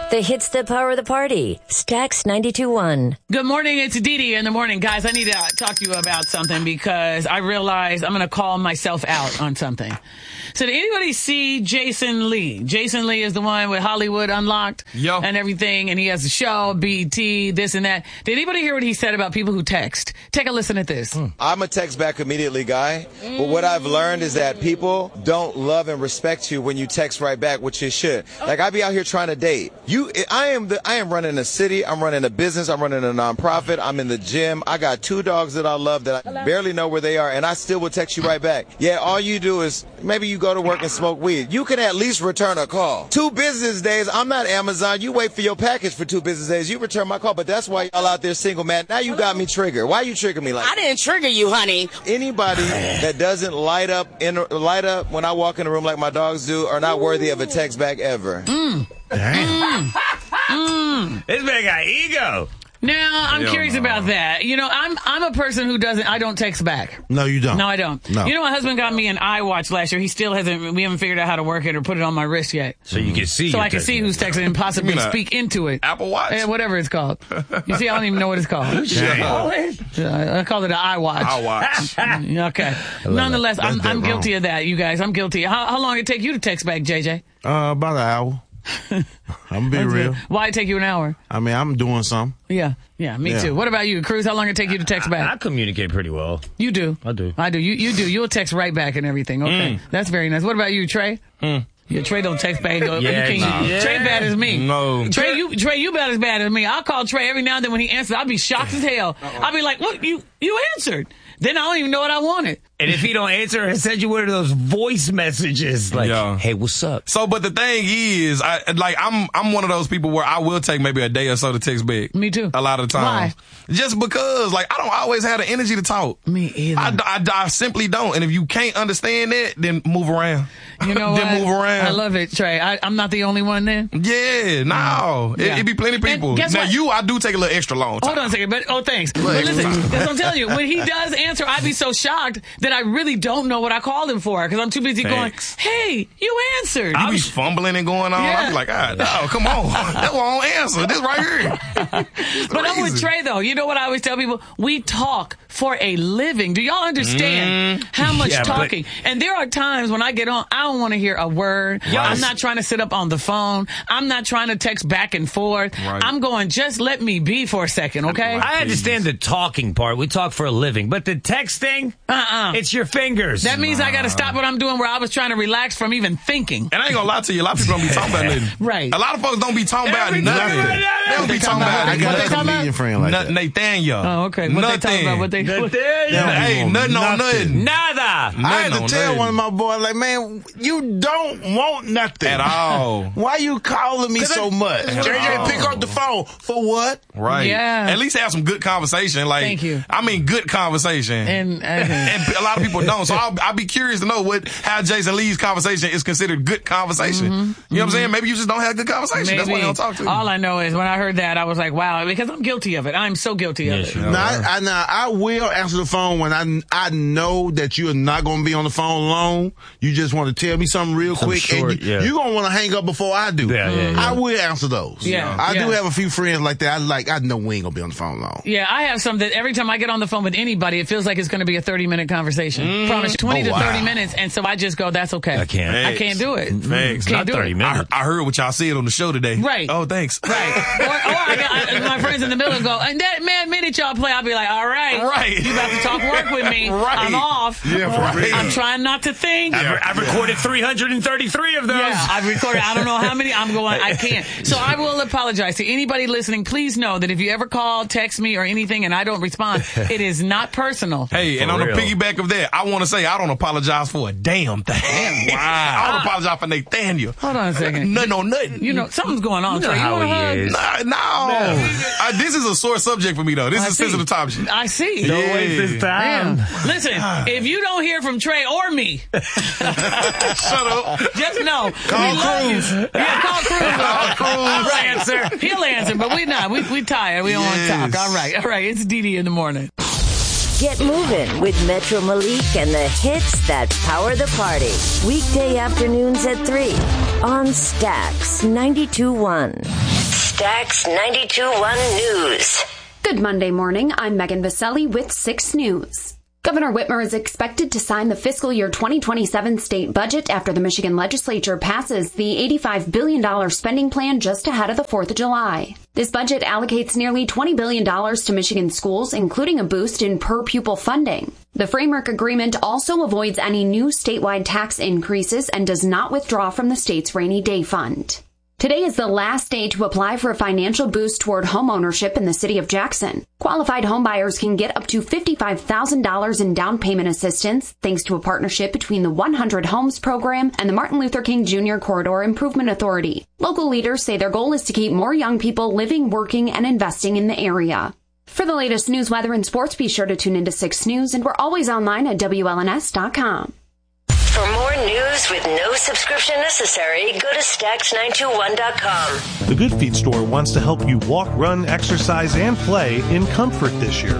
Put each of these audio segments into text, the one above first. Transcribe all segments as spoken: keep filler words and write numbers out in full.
The hits that power the party. Stax ninety-two point one. Good morning. It's Didi in the morning. Guys, I need to talk to you about something because I realize I'm going to call myself out on something. So did anybody see Jason Lee? Jason Lee is the one with Hollywood Unlocked Yo. and everything, and he has a show, B E T, this and that. Did anybody hear what he said about people who text? Take a listen at this. Mm. I'm a text back immediately guy, but what I've learned is that people don't love and respect you when you text right back, which you should. Like, I be out here trying to date. You, I am the, I am running a city, I'm running a business, I'm running a nonprofit, I'm in the gym, I got two dogs that I love that I barely know where they are, and I still will text you right back. Yeah, all you do is, maybe you go to work and smoke weed. You can at least return a call. Two business days, I'm not Amazon, you wait for your package for two business days, you return my call, but that's why y'all out there single, man. Now you got me triggered. Why you trigger me like I didn't trigger you, honey. Anybody that doesn't light up in light up when I walk in the room like my dogs do are not worthy of a text back ever. Mm. Damn. Mm. Mm. This man got ego. Now, I'm Hell curious no. about that. You know, I'm I'm a person who doesn't, I don't text back. No, you don't. No, I don't. No. You know, my husband got me an iWatch last year. He still hasn't, we haven't figured out how to work it or put it on my wrist yet. So you can see. So your I can text see who's message. texting and possibly You mean a speak into it. Apple Watch? Yeah, whatever it's called. You see, I don't even know what it's called. Damn. Yeah, I call it an iWatch. I'll watch. Okay. love Nonetheless, that. That's I'm, dead I'm wrong. guilty of that, you guys. I'm guilty. How, how long did it take you to text back, J J? Uh, about an hour. I'm gonna be real. Why did it take you an hour? I mean, I'm doing something. Yeah. Yeah, me Yeah. too. What about you, Cruz? How long did it take you to text back? I communicate pretty well. You do. I do. I do. You you do. You'll text right back and everything. Okay. That's very nice. What about you, Trey? Mm. Yeah, Trey don't text back. Yeah, you can't, nah. you- Trey bad as me. No. Trey, you Trey, you about as bad as me. I'll call Trey every now and then when he answers. I'll be shocked as hell. I'll be like, "What? You you answered?" Then I don't even know what I wanted. And if he don't answer, he send you one of those voice messages like, Yeah. "Hey, what's up?" So, but the thing is, I like I'm I'm one of those people where I will take maybe a day or so to text back. Me too. A lot of times. Just because, like, I don't always have the energy to talk. Me either. I, I, I simply don't. And if you can't understand that, then move around. You know then what? move around. I love it, Trey. I, I'm not the only one then. Yeah, no. Yeah. It, it be plenty of And people. guess Now, what? you, I do take a little extra long time. Hold on a second, but oh, thanks. But extra listen, time. that's what I'm telling you. When he does answer, I'd be so shocked that I really don't know what I called him for because I'm too busy Thanks. going, "Hey, you answered." You be fumbling and going on. Yeah. I be like, ah, no, come on. That's why I don't answer. This right here. This But I'm with reason. Trey, though. You know what I always tell people? We talk for a living. Do y'all understand Mm. how much Yeah, but- talking? And there are times when I get on, I don't want to hear a word. I'm not trying to sit up on the phone. I'm not trying to text back and forth. Right. I'm going, just let me be for a second, okay? I understand the talking part. We talk for a living, but the texting, Uh-uh. it's your fingers. That means I got to stop what I'm doing where I was trying to relax from even thinking. And I ain't gonna lie to you, a lot of people don't be talking about nothing. Right. A lot of folks don't be talking about Every nothing. time I- They don't be They talking talking about about- I got What they a talking comedian friend like nothing. that. Nathaniel. Oh, okay. What they talking about? What they... Hey, They nothing don't on want nothing. Nada. I had Nothing to on tell nothing. one of my boys, like, man, you don't want nothing At all. Why you calling me so much? At J J, all. pick up the phone for what? Right. Yeah. At least have some good conversation. Like, Thank you. I mean, good conversation. And, uh, And a lot of people don't. So I'll, I'll be curious to know what how Jason Lee's conversation is considered good conversation. You know what I'm saying? Maybe you just don't have good conversation. That's why maybe they don't talk to you. all I know is when I heard that, I was like, wow, because I'm guilty of it. I'm so guilty of Yes, it. you Now, I, I, now, I will answer the phone when I I know that you are not going to be on the phone long. You just want to tell me something real Something quick. short, and you, yeah. You're going to want to hang up before I do. Yeah, yeah, yeah. I will answer those. Yeah, I yeah. do have a few friends like that. I like, I know we ain't going to be on the phone long. Yeah, I have some that every time I get on the phone with anybody, it feels like it's going to be a thirty minute conversation. Promise twenty Oh, to wow. thirty minutes. And so I just go, that's okay. I can't. I can't do it. Thanks. Can't Not do thirty it. minutes. I, I heard what y'all said on the show today. Right. Oh, thanks. Right. Or, or I got, I, my friends in the middle go, and that man minute y'all play, I'll be like, all right. Right. You about to talk work with me. Right. I'm off. Yeah, for real. I'm trying not to think. I've, I've recorded three hundred thirty-three of those. Yeah, I've recorded. I don't know how many. I'm going. I can't. So I will apologize to anybody listening. Please know that if you ever call, text me, or anything, and I don't respond, it is not personal. Hey, and For on real. the piggyback of that, I want to say I don't apologize for a damn thing. Wow. I don't apologize for Nathaniel. Hold on a second. Nothing on nothing. You know something's going on. You know Trey. how want a hug? he is. Nah, no. Uh, this is a sore subject for me, though. This I is see. sensitive topic. I see. Don't Yeah. waste this time. Yeah. Listen, if you don't hear from Trey or me, Shut up. just know Call we love Cruz. you. Yeah, call Cruz. Call Cruz. He'll answer. He'll answer, but we not. We we tired. We don't Yes. want to talk. All right, all right. It's Didi in the morning. Get moving with Metro Malik and the hits that power the party. Weekday afternoons at three on Stax ninety-two point one. Stax ninety-two point one News. Good Monday morning. I'm Megan Vaselli with six News. Governor Whitmer is expected to sign the fiscal year twenty twenty-seven state budget after the Michigan legislature passes the eighty-five billion dollars spending plan just ahead of the fourth of July. This budget allocates nearly twenty billion dollars to Michigan schools, including a boost in per-pupil funding. The framework agreement also avoids any new statewide tax increases and does not withdraw from the state's rainy day fund. Today is the last day to apply for a financial boost toward homeownership in the city of Jackson. Qualified homebuyers can get up to fifty-five thousand dollars in down payment assistance thanks to a partnership between the one hundred Homes program and the Martin Luther King Junior Corridor Improvement Authority. Local leaders say their goal is to keep more young people living, working, and investing in the area. For the latest news, weather, and sports, be sure to tune into six News, and we're always online at W L N S dot com. For more news with no subscription necessary, go to Stax nine two one dot com. The Good Feet store wants to help you walk, run, exercise, and play in comfort this year.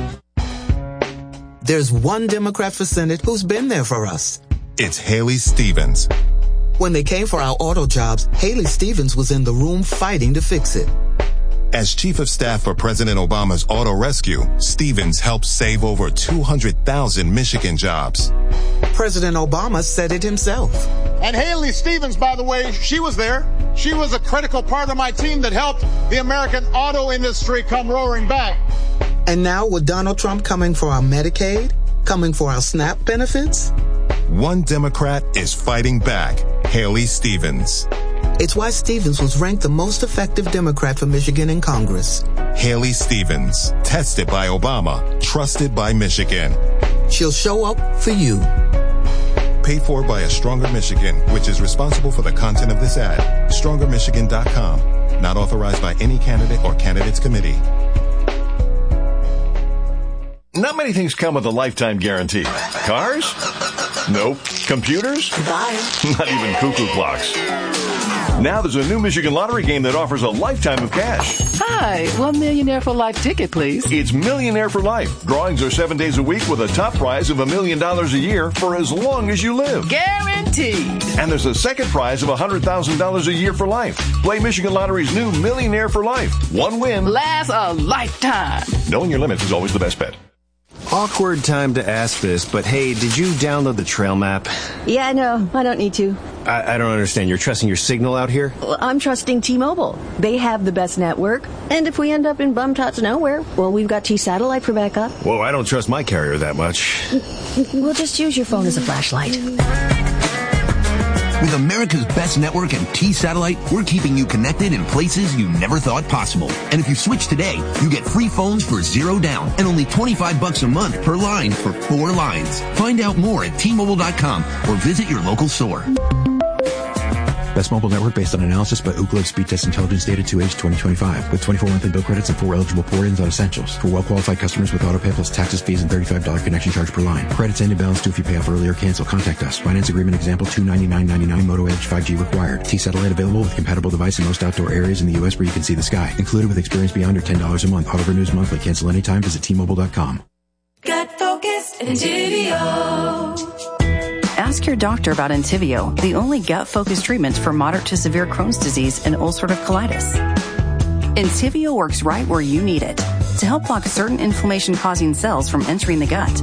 There's one Democrat for Senate who's been there for us. It's Haley Stevens. When they came for our auto jobs, Haley Stevens was in the room fighting to fix it. As Chief of Staff for President Obama's Auto Rescue, Stevens helped save over two hundred thousand Michigan jobs. President Obama said it himself. And Haley Stevens, by the way, she was there. She was a critical part of my team that helped the American auto industry come roaring back. And now with Donald Trump coming for our Medicaid, coming for our SNAP benefits? One Democrat is fighting back. Haley Stevens. It's why Stevens was ranked the most effective Democrat for Michigan in Congress. Haley Stevens, tested by Obama, trusted by Michigan. She'll show up for you. Paid for by A Stronger Michigan, which is responsible for the content of this ad. stronger michigan dot com. Not authorized by any candidate or candidates committee. Not many things come with a lifetime guarantee. Cars? Nope. Computers? Bye. Not even cuckoo clocks. Now there's a new Michigan lottery game that offers a lifetime of cash. Hi, one Millionaire for Life ticket, please. It's Millionaire for Life. Drawings are seven days a week with a top prize of a million dollars a year for as long as you live. Guaranteed. And there's a second prize of one hundred thousand dollars a year for life. Play Michigan Lottery's new Millionaire for Life. One win lasts a lifetime. Knowing your limits is always the best bet. Awkward time to ask this, but hey, did you download the trail map? Yeah, no, I don't need to. I, I don't understand. You're trusting your signal out here? Well, I'm trusting T-Mobile. They have the best network. And if we end up in bum-tots nowhere, well, we've got T-Satellite for backup. Whoa, I don't trust my carrier that much. We'll just use your phone as a flashlight. With America's best network and T-Satellite, we're keeping you connected in places you never thought possible. And if you switch today, you get free phones for zero down and only twenty-five bucks a month per line for four lines. Find out more at T Mobile dot com or visit your local store. Best mobile network based on analysis by Ookla Speed Test Intelligence data to age twenty twenty-five with twenty-four monthly bill credits and four eligible port-ins on essentials. For well-qualified customers with autopay plus taxes, fees, and thirty-five dollars connection charge per line. Credits end in balance due if you pay off early or cancel. Contact us. Finance agreement example two ninety-nine ninety-nine. Moto Edge five G required. T-Satellite available with compatible device in most outdoor areas in the U S where you can see the sky. Included with experience beyond or ten dollars a month. Auto renews monthly. Cancel anytime. Visit T Mobile dot com. Gut focused Entivio. Ask your doctor about Entivio, the only gut-focused treatment for moderate to severe Crohn's disease and ulcerative colitis. Entivio works right where you need it to help block certain inflammation-causing cells from entering the gut.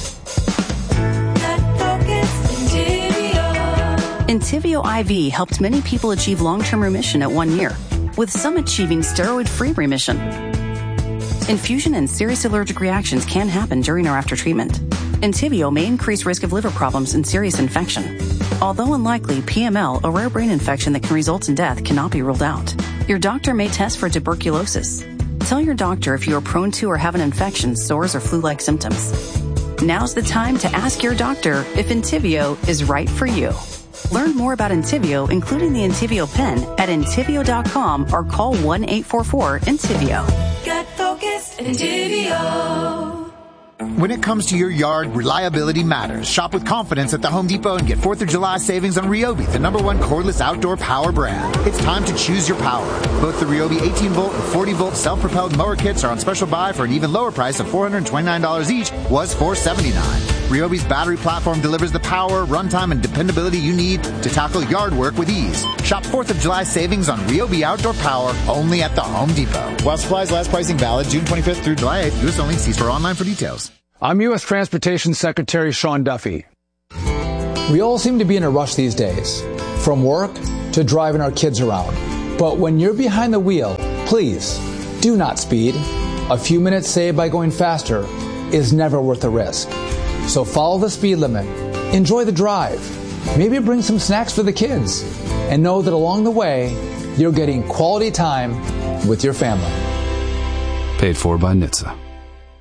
Entivio I V helped many people achieve long-term remission at one year, with some achieving steroid-free remission. Infusion and serious allergic reactions can happen during or after treatment. Entivio may increase risk of liver problems and serious infection. Although unlikely, P M L, a rare brain infection that can result in death, cannot be ruled out. Your doctor may test for tuberculosis. Tell your doctor if you are prone to or have an infection, sores, or flu-like symptoms. Now's the time to ask your doctor if Entivio is right for you. Learn more about Entivio, including the Entivio pen, at Entivio dot com or call one eight four four Entivio. Gut focused Entivio. When it comes to your yard, reliability matters. Shop with confidence at the Home Depot and get fourth of July savings on Ryobi, the number one cordless outdoor power brand. It's time to choose your power. Both the Ryobi eighteen volt and forty volt self-propelled mower kits are on special buy for an even lower price of four hundred twenty-nine dollars each, was four hundred seventy-nine dollars. Ryobi's battery platform delivers the power, runtime, and dependability you need to tackle yard work with ease. Shop fourth of July savings on Ryobi outdoor power only at the Home Depot. While supplies last, pricing valid June twenty-fifth through July eighth. U S only. See store online for details. I'm U S Transportation Secretary Sean Duffy. We all seem to be in a rush these days, from work to driving our kids around. But when you're behind the wheel, please do not speed. A few minutes saved by going faster is never worth the risk. So follow the speed limit, enjoy the drive, maybe bring some snacks for the kids, and know that along the way, you're getting quality time with your family. Paid for by N H T S A.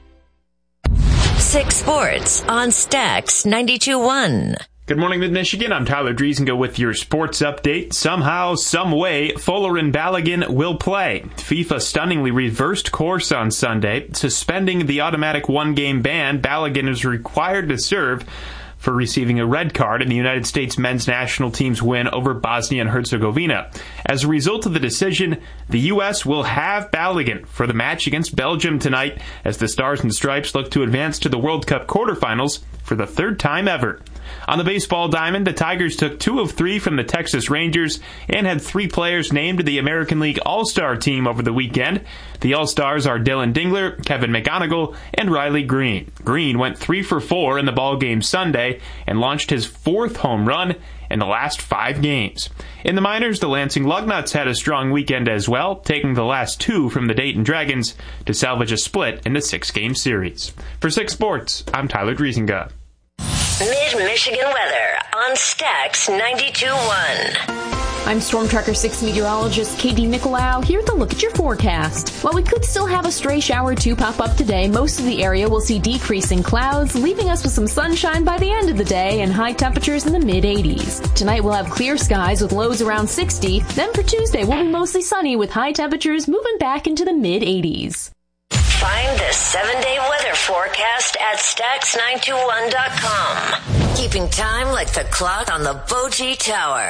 Six Sports on Stax ninety-two point one. Good morning, Mid-Michigan. I'm Tyler Driesinga with your sports update. Somehow, some way, Fuller and Balogun will play. FIFA stunningly reversed course on Sunday, suspending the automatic one-game ban Balogun is required to serve for receiving a red card in the United States men's national team's win over Bosnia and Herzegovina. As a result of the decision, the U S will have Balogun for the match against Belgium tonight as the Stars and Stripes look to advance to the World Cup quarterfinals for the third time ever. On the baseball diamond, the Tigers took two of three from the Texas Rangers and had three players named to the American League All-Star team over the weekend. The All-Stars are Dylan Dingler, Kevin McGonigal, and Riley Green. Green went three for four in the ballgame Sunday and launched his fourth home run in the last five games. In the minors, the Lansing Lugnuts had a strong weekend as well, taking the last two from the Dayton Dragons to salvage a split in the six-game series. For Six Sports, I'm Tyler Driesinga. Mid-Michigan weather on Stax ninety-two point one. I'm Storm Tracker six meteorologist Katie Nicolau here with a look at your forecast. While we could still have a stray shower or two pop up today, most of the area will see decreasing clouds, leaving us with some sunshine by the end of the day and high temperatures in the mid eighties. Tonight we'll have clear skies with lows around sixty. Then for Tuesday we'll be mostly sunny with high temperatures moving back into the mid eighties. Find the seven-day weather forecast at Stax nine two one dot com. Keeping time like the clock on the Boji Tower.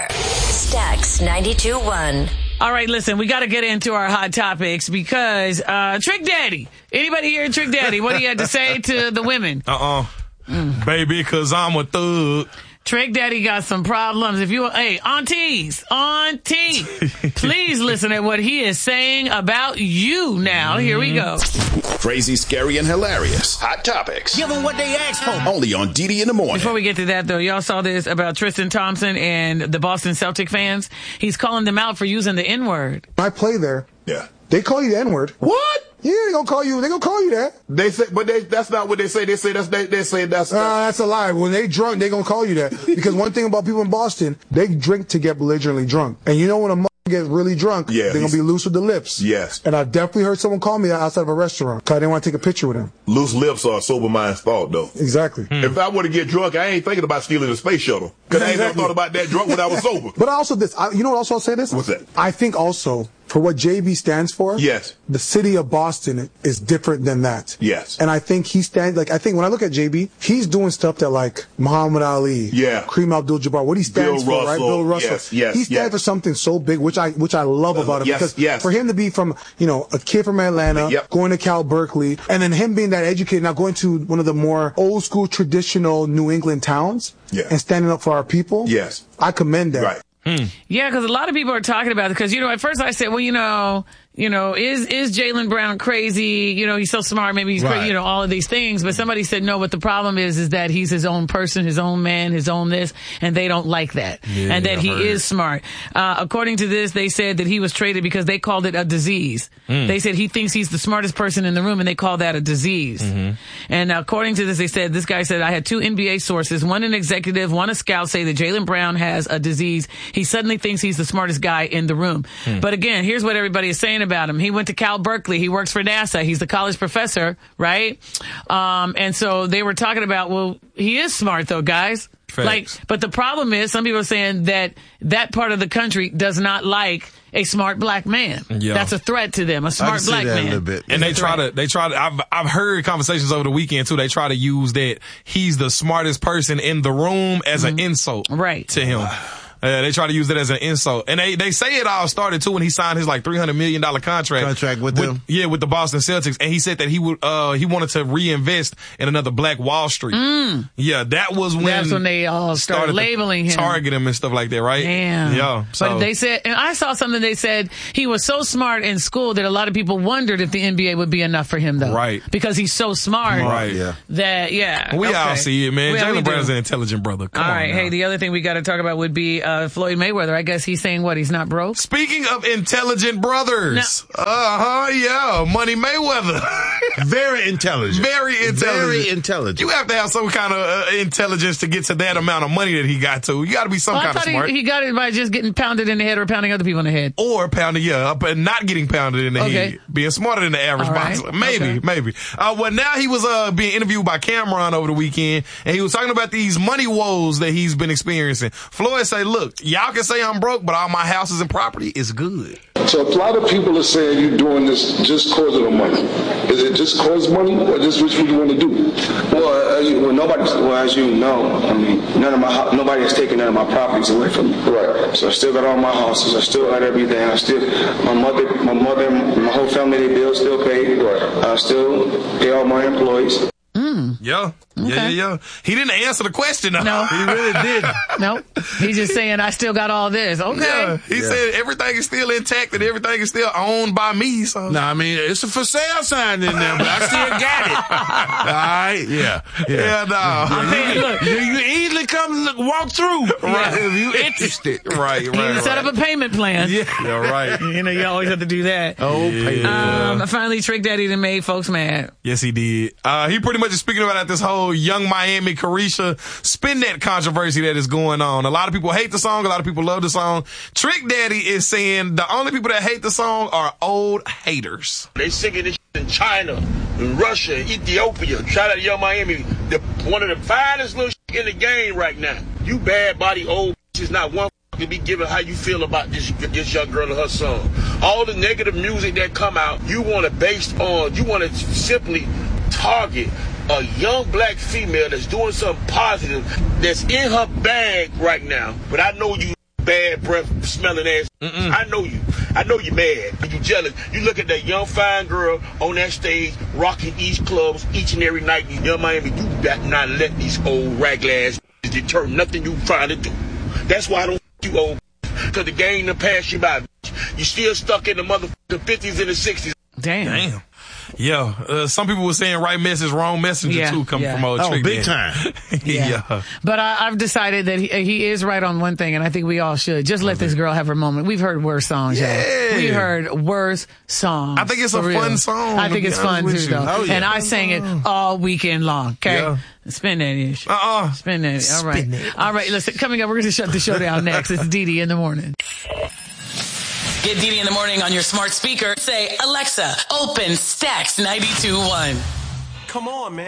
Stax ninety-two point one. All right, listen, we got to get into our hot topics because uh, Trick Daddy. Anybody here, Trick Daddy? What do you have to say to the women? Uh-uh. Mm. Baby, because I'm a thug. Trick Daddy got some problems. If you, hey, aunties, auntie, please listen to what he is saying about you now. Here we go. Crazy, scary, and hilarious. Hot topics. Give them what they asked for. Only on D D in the morning. Before we get to that, though, y'all saw this about Tristan Thompson and the Boston Celtic fans. He's calling them out for using the N-word. I play there. Yeah. They call you the N-word. What? Yeah, they gonna call you. They gonna call you that. They say, but they, that's not what they say. They say that's they, they say that's. Uh, that's a lie. When they drunk, they gonna call you that. Because one thing about people in Boston, they drink to get belligerently drunk. And you know when a mother gets really drunk, yeah, they're gonna be loose with the lips. Yes. And I definitely heard someone call me that outside of a restaurant because I didn't want to take a picture with him. Loose lips are a sober mind's fault, though. Exactly. Hmm. If I were to get drunk, I ain't thinking about stealing a space shuttle because I ain't never thought about that drunk when I was sober. But also this, I, you know what? Also, I'll say this. What's that? I think also. For what J B stands for, yes, the city of Boston is different than that. Yes. And I think he stands, like, I think when I look at J B, he's doing stuff that, like, Muhammad Ali, yeah, Kareem Abdul-Jabbar, what he stands Bill for, Russell, right? Bill Russell. Yes, yes, he stands yes. for something so big, which I which I love about him. Yes, because yes. for him to be from, you know, a kid from Atlanta, yep. going to Cal Berkeley, and then him being that educated, now going to one of the more old school, traditional New England towns, yeah. and standing up for our people, yes, I commend that. Right. Hmm. Yeah, because a lot of people are talking about it. Because, you know, at first I said, well, you know, you know, is is Jaylen Brown crazy? You know, he's so smart. Maybe he's, right. crazy, you know, all of these things. But somebody said, no, what the problem is, is that he's his own person, his own man, his own this, and they don't like that. Yeah, and that he heard. is smart. Uh, according to this, they said that he was traded because they called it a disease. Mm. They said he thinks he's the smartest person in the room, and they call that a disease. Mm-hmm. And according to this, they said, this guy said, I had two N B A sources, one an executive, one a scout, say that Jaylen Brown has a disease. He suddenly thinks he's the smartest guy in the room. Mm. But again, here's what everybody is saying about him. He went to Cal Berkeley. He works for NASA. He's the college professor, right? Um, and so they were talking about, well, he is smart though, guys. Facts. Like, but the problem is, some people are saying that that part of the country does not like a smart black man. Yeah. That's a threat to them. A smart black man. A little bit. And they try to, they try to, I've, I've heard conversations over the weekend too. They try to use that he's the smartest person in the room as mm-hmm. an insult right. to him. Uh, they try to use it as an insult. And they, they say it all started too when he signed his like three hundred million dollars contract. Contract with, with them? Yeah, with the Boston Celtics. And he said that he would, uh, he wanted to reinvest in another Black Wall Street. Mm. Yeah, that was when. That's when they all started, started labeling him. Target him and stuff like that, right? Damn. Yeah. So. But they said, and I saw something they said he was so smart in school that a lot of people wondered if the N B A would be enough for him though. Right. Because he's so smart. Right. Yeah. That, yeah. We okay. all see it, man. Yeah, Jaylen Brown's an intelligent brother. Come all on right. now. Hey, the other thing we got to talk about would be, uh, Floyd Mayweather. I guess he's saying what? He's not broke? Speaking of intelligent brothers. No. Uh-huh, yeah. Money Mayweather. Very intelligent. Very intelligent. Very intelligent. You have to have some kind of uh, intelligence to get to that amount of money that he got to. You got to be some well, kind I thought of smart. He, he got it by just getting pounded in the head or pounding other people in the head. Or pounding, yeah, but not getting pounded in the okay. head. Being smarter than the average right. boxer. Maybe, okay. maybe. Uh, well, now he was uh, being interviewed by Cameron over the weekend, and he was talking about these money woes that he's been experiencing. Floyd say, look, y'all can say I'm broke, but all my houses and property is good. So a lot of people are saying you're doing this just cause of the money. Is it just cause money, or just what you want to do? Well, as you, well, nobody. Well, as you know, I mean, none of my nobody has taken none of my properties away from me. Right. So I still got all my houses. I still got everything. I still, my mother, my mother, my whole family, they bills still paid. Right. I still pay all my employees. Mm. Yeah. Okay. Yeah, yeah, yeah. He didn't answer the question, though. No. He really didn't. Nope. He's just saying, I still got all this. Okay. Yeah. He yeah. said everything is still intact and everything is still owned by me. So. No, I mean, it's a for sale sign in there, but I still got it. All right? Yeah. Yeah, yeah no. I mean, look, you, you easily come look, walk through. Right. If you interested. Right, right, You right. set up a payment plan. Yeah, yeah right. You know, you always have to do that. Oh, yeah. payment um, Finally, Trick Daddy done made folks mad. Yes, he did. Uh, he pretty much is speaking about this whole Young Miami Carisha spin that controversy that is going on. A lot of people hate the song. A lot of people love the song. Trick Daddy is saying the only people that hate the song are old haters. They singing this shit in China, in Russia, Ethiopia. Shout out to Young Miami, the, one of the finest little shit in the game right now. You bad body old is not one to be given how you feel about this this young girl and her song. All the negative music that come out, you want to based on, you want to simply target a young black female that's doing something positive, that's in her bag right now. But I know you bad breath smelling ass. Mm-mm. I know you. I know you mad. You jealous. You look at that young fine girl on that stage rocking East clubs each and every night in Young Miami. You better not let these old ragla ass deter nothing you trying to do. That's why I don't you old, because the game done passed you by. You still stuck in the motherfucking fifties and the sixties. Damn. Damn. Yeah, uh, some people were saying right message, wrong messenger yeah, too, coming yeah. from old Oh, Trick big Daddy. time. yeah. yeah. But I, I've decided that he, he is right on one thing, and I think we all should. Just let this girl have her moment. We've heard worse songs, yeah. y'all. We heard worse songs. I think it's a real. fun song. I think it's fun too, though. Oh, yeah. And I sang it all weekend long, okay? Yeah. Spin that ish. Uh-uh. Spin that ish. All right. Spin it. All right, listen, coming up, we're going to shut the show down next. It's Dee Dee in the morning. Get Dee Dee in the morning on your smart speaker. Say, Alexa, open Stacks ninety-two point one. Come on, man.